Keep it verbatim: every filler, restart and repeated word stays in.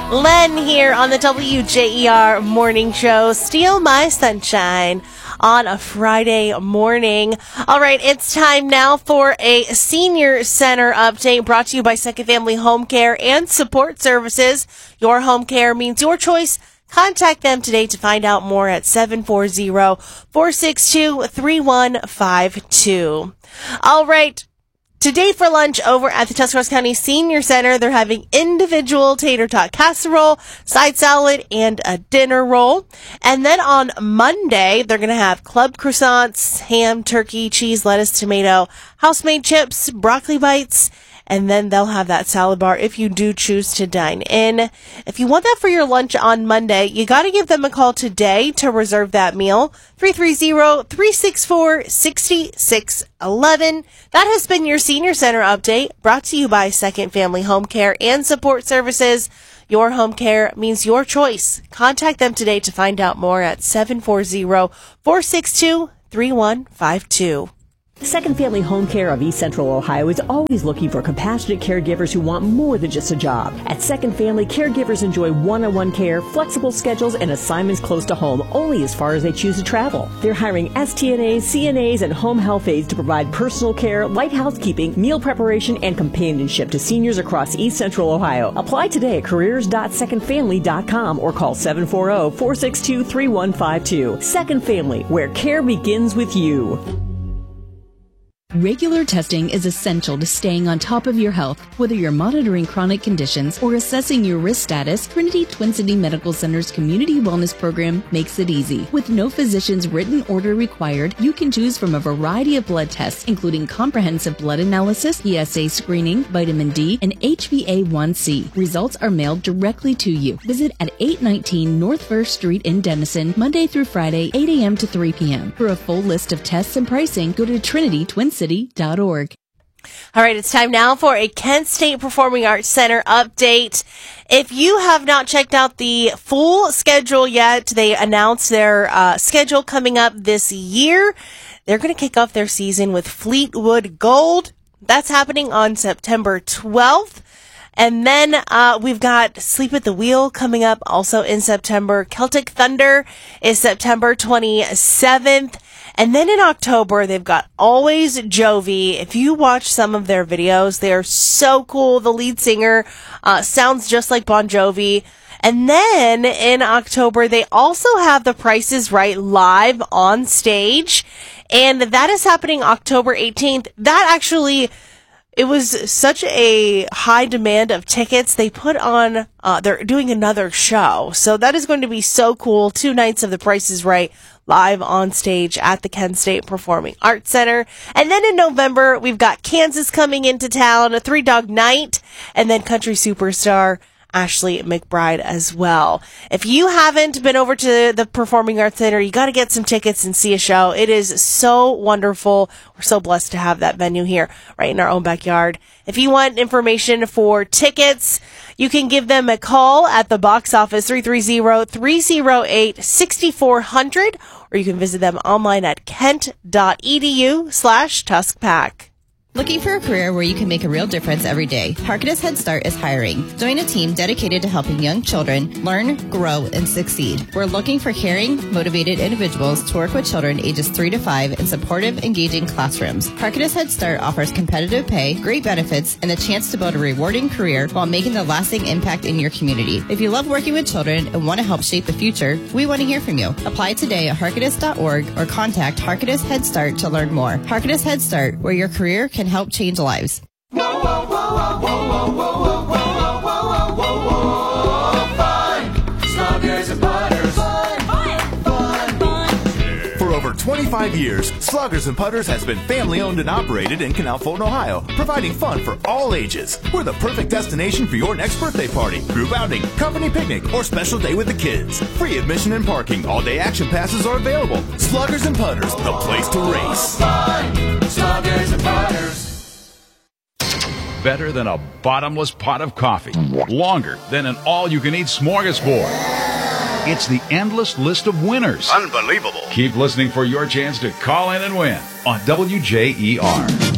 Len here on the W J E R Morning Show. Steal My Sunshine on a Friday morning. All right, it's time now for a Senior Center update brought to you by Second Family Home Care and Support Services. Your home care means your choice. Contact them today to find out more at seven four zero, four six two, three one five two. All right. Today for lunch over at the Tuscarawas County Senior Center, they're having individual tater tot casserole, side salad, and a dinner roll. And then on Monday, they're going to have club croissants, ham, turkey, cheese, lettuce, tomato, house-made chips, broccoli bites, and then they'll have that salad bar if you do choose to dine in. If you want that for your lunch on Monday, you got to give them a call today to reserve that meal. three three zero, three six four, six six one one. That has been your Senior Center update brought to you by Second Family Home Care and Support Services. Your home care means your choice. Contact them today to find out more at seven four zero, four six two, three one five two. Second Family Home Care of East Central Ohio is always looking for compassionate caregivers who want more than just a job. At Second Family, caregivers enjoy one-on-one care, flexible schedules, and assignments close to home, only as far as they choose to travel. They're hiring S T N As, C N As, and home health aides to provide personal care, light housekeeping, meal preparation, and companionship to seniors across East Central Ohio. Apply today at careers dot second family dot com or call seven four zero, four six two, three one five two. Second Family, where care begins with you. Regular testing is essential to staying on top of your health. Whether you're monitoring chronic conditions or assessing your risk status, Trinity Twin City Medical Center's Community Wellness Program makes it easy. With no physician's written order required, you can choose from a variety of blood tests, including comprehensive blood analysis, P S A screening, vitamin D, and H b A one c. Results are mailed directly to you. Visit at eight nineteen North First Street in Denison, Monday through Friday, eight a.m. to three p.m. For a full list of tests and pricing, go to trinity twin city dot org. All right, it's time now for a Kent State Performing Arts Center update. If you have not checked out the full schedule yet, they announced their uh, schedule coming up this year. They're going to kick off their season with Fleetwood Gold. That's happening on September twelfth. And then uh we've got Sleep at the Wheel coming up also in September. Celtic Thunder is September twenty-seventh. And then in October, they've got Always Jovi. If you watch some of their videos, they are so cool. The lead singer uh sounds just like Bon Jovi. And then in October, they also have The Price is Right live on stage. And that is happening October eighteenth. That actually... It was such a high demand of tickets. They put on, uh, they're doing another show. So that is going to be so cool. Two nights of The Price is Right live on stage at the Kent State Performing Arts Center. And then in November, we've got Kansas coming into town, a Three Dog Night, and then country superstar Ashley McBride as well. If you haven't been over to the Performing Arts Center, you got to get some tickets and see a show. It is so wonderful. We're so blessed to have that venue here right in our own backyard. If you want information for tickets, you can give them a call at the box office three three zero, three zero eight, six four zero zero, or you can visit them online at kent dot e d u slash tuskpack. Looking for a career where you can make a real difference every day? Harkness Head Start is hiring. Join a team dedicated to helping young children learn, grow, and succeed. We're looking for caring, motivated individuals to work with children ages three to five in supportive, engaging classrooms. Harkness Head Start offers competitive pay, great benefits, and the chance to build a rewarding career while making a lasting impact in your community. If you love working with children and want to help shape the future, we want to hear from you. Apply today at harkness dot org or contact Harkness Head Start to learn more. Harkness Head Start, where your career can help change lives. Whoa, whoa, whoa, whoa, whoa, whoa, whoa, whoa, whoa, whoa, whoa, whoa, fun, Sluggers and Putters, fun, fun, fun, fun. For over twenty-five years, Sluggers and Putters has been family owned and operated in Canal Fulton, Ohio, providing fun for all ages. We're the perfect destination for your next birthday party, group outing, company picnic, or special day with the kids. Free admission and parking, all-day action passes are available. Sluggers and Putters, the place to race. Fun, Sluggers and Putters. Better than a bottomless pot of coffee. Longer than an all-you-can-eat smorgasbord. It's the endless list of winners. Unbelievable. Keep listening for your chance to call in and win on W J E R.